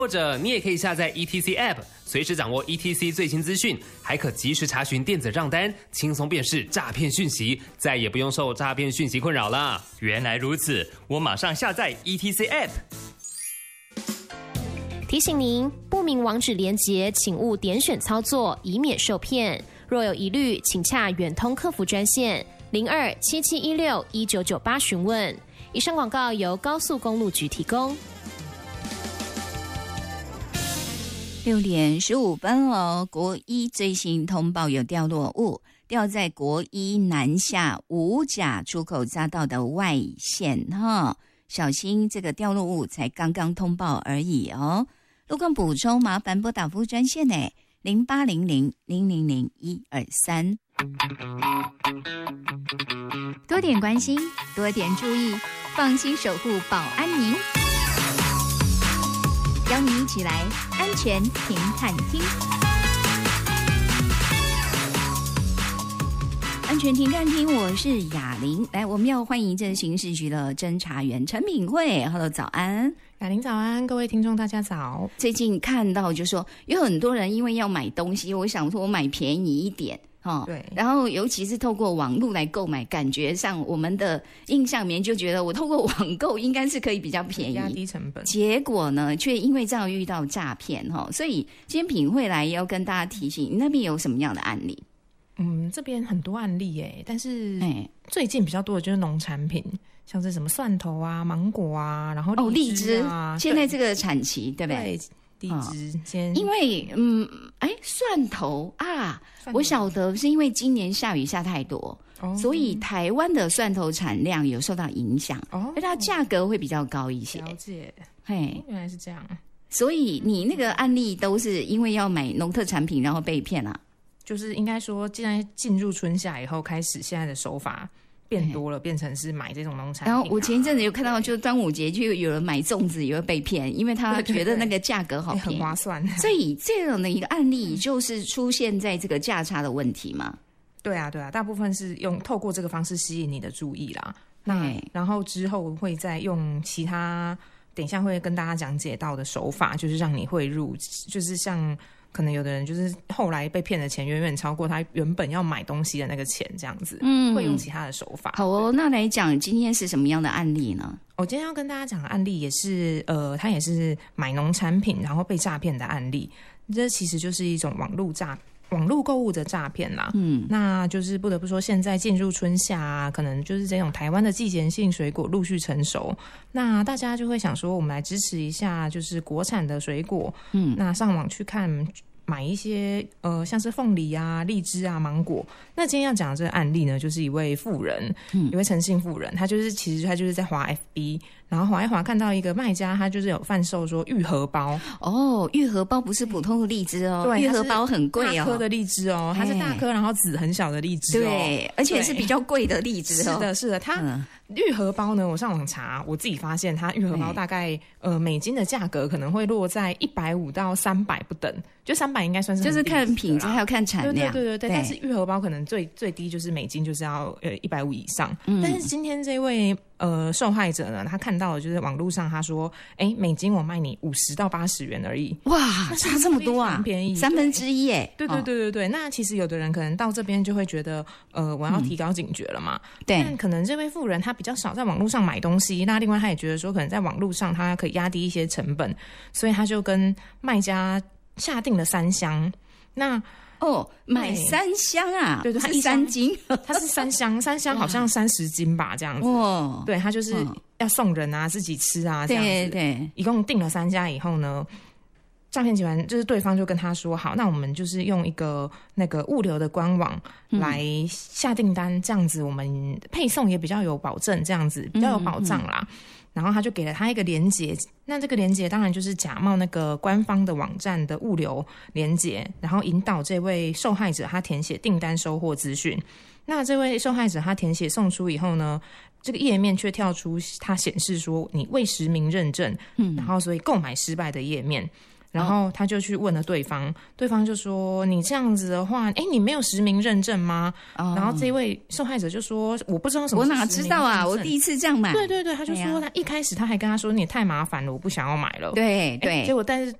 或者你也可以下载 ETC App， 随时掌握 ETC 最新资讯，还可及时查询电子账单，轻松辨识诈骗讯息，再也不用受诈骗讯息困扰了。 原来如此，我马上下载 ETC App。 提醒您，不明网址连结，请勿点选操作，以免受骗。若有疑虑，请洽远通客服专线02-7716-1998询问。以上广告由高速公路局提供。 6点15分了，国一最新通报有掉落物，掉在国一南下五甲出口匝道的外线哈，小心这个掉落物才刚刚通报而已哦。路况补充，麻烦拨打服务专线呢，0800-000-123。多点关心，多点注意，放心守护保安您。邀您一起来安全停看厅，安全停看厅，我是雅玲。来，我们要欢迎这刑事局的侦查员陈敏慧。Hello， 早安。 雅玲早安，各位听众大家早。 最近看到就说有很多人因为要买东西，我想说我买便宜一点。 对， 然后尤其是透过网络来购买，感觉上我们的印象里面就觉得我透过网购应该是可以比较便宜， 压低成本。结果呢，却因为这样遇到诈骗所以今天品慧来也要跟大家提醒，你那边有什么样的案例？ 这边很多案例耶，但是最近比较多的就是农产品，像是什么蒜头啊、芒果啊，然后荔枝啊， 现在这个产期对不对？ 荔枝因为蒜头啊，我晓得是因为今年下雨下太多，所以台湾的蒜头产量有受到影响，而它价格会比较高一些。 了解， 原来是这样。 所以你那个案例都是因为要买农特产品然后被骗啊？ 就是应该说，既然进入春夏以后，开始现在的手法变多了，变成是买这种农产品。 然后我前一阵子有看到，就端午节就有人买粽子也会被骗，因为他觉得那个价格好便宜， 很划算。 所以这样的一个案例就是出现在这个价差的问题嘛？ 对啊，大部分是透过这个方式吸引你的注意啦。那然后之后会再用其他，等一下会跟大家讲解到的手法，就是让你汇入，就是像。可能有的人就是后来被骗的钱远远超过他原本要买东西的那个钱，这样子，会用其他的手法。 好哦，那来讲今天是什么样的案例呢？ 我今天要跟大家讲的案例也是，他也是买农产品然后被诈骗的案例。这其实就是一种网络购物的诈骗啦。那就是不得不说，现在进入春夏啊，可能就是这种台湾的季节性水果陆续成熟，那大家就会想说，我们来支持一下，就是国产的水果。那上网去看。买一些像是凤梨啊、荔枝啊、芒果。那今天要讲的这个案例呢，就是一位妇人，一位陈姓妇人，她其实就是在滑 FB， 然后滑一滑看到一个卖家，他就是有贩售说玉荷包。 玉荷包不是普通的荔枝哦，对，玉荷包很贵大颗的荔枝哦，它是大颗然后籽很小的荔枝哦， 对，而且是比较贵的荔枝哦。 是的，它玉荷包呢，我上网查，我自己发现它玉荷包大概美金的价格可能会落在150到300不等，就300应该算是就是看品质还有看产量， 对，但是玉荷包可能最低就是美金就是要150以上。但是今天这位受害者呢，他看到的就是网络上他说，美金我卖你50到80元而已， 哇，差这么多啊， 便宜 1/3耶。 对，那其实有的人可能到这边就会觉得我要提高警觉了嘛。 对， 但可能这位妇人她比较少在网络上买东西，那另外她也觉得说可能在网络上她可以压低一些成本，所以她就跟卖家下定了3箱。那买3箱啊？ 对， 它是3斤， 它是3箱，3箱好像30斤吧，这样子。对，它就是要送人啊，自己吃啊，这样子。对，一共订了3家以后呢，诈骗集团就是对方就跟他说，好，那我们就是用一个那个物流的官网来下订单，这样子我们配送也比较有保证，这样子比较有保障啦。然后他就给了他一个连结，那这个连结当然就是假冒那个官方的网站的物流连结，然后引导这位受害者他填写订单收货资讯。那这位受害者他填写送出以后呢，这个页面却跳出他显示说你未实名认证，然后所以购买失败的页面。 然后他就去问了对方，对方就说你这样子的话，你没有实名认证吗？然后这位受害者就说我不知道什么是实名认证， 我哪知道啊，我第一次这样买。 对对对，他就说他一开始他还跟他说你也太麻烦了，我不想要买了。 对对， 结果但是